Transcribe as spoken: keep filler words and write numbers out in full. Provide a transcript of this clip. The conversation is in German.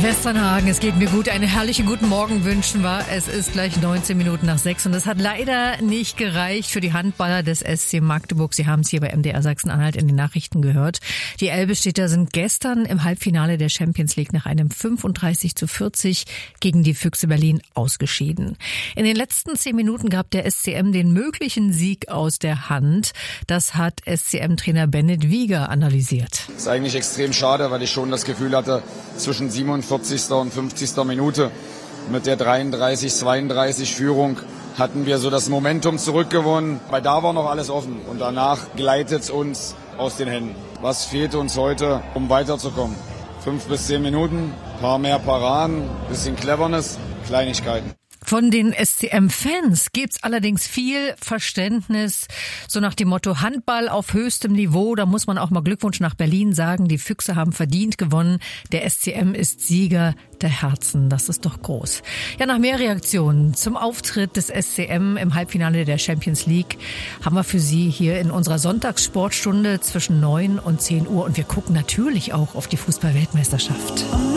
Westernhagen, es geht mir gut. Einen herrlichen guten Morgen wünschen wir. Es ist gleich neunzehn Minuten nach sechs und es hat leider nicht gereicht für die Handballer des S C Magdeburg. Sie haben es hier bei M D R Sachsen-Anhalt in den Nachrichten gehört. Die Elbe-Städter sind gestern im Halbfinale der Champions League nach einem fünfunddreißig zu vierzig gegen die Füchse Berlin ausgeschieden. In den letzten zehn Minuten gab der S C M den möglichen Sieg aus der Hand. Das hat S C M-Trainer Bennett Wieger analysiert. Das ist eigentlich extrem schade, weil ich schon das Gefühl hatte, zwischen siebenundvierzigsten und fünfzigsten Minute mit der dreiunddreißig zweiunddreißig Führung hatten wir so das Momentum zurückgewonnen, weil da war noch alles offen und danach gleitet es uns aus den Händen. Was fehlt uns heute, um weiterzukommen? Fünf bis zehn Minuten, paar mehr Paraden, bisschen Cleverness, Kleinigkeiten. Von den S C M-Fans gibt's allerdings viel Verständnis, so nach dem Motto Handball auf höchstem Niveau. Da muss man auch mal Glückwunsch nach Berlin sagen. Die Füchse haben verdient gewonnen. Der S C M ist Sieger der Herzen. Das ist doch groß. Ja, nach mehr Reaktionen zum Auftritt des S C M im Halbfinale der Champions League haben wir für Sie hier in unserer Sonntagssportstunde zwischen neun und zehn Uhr. Und wir gucken natürlich auch auf die Fußball-Weltmeisterschaft.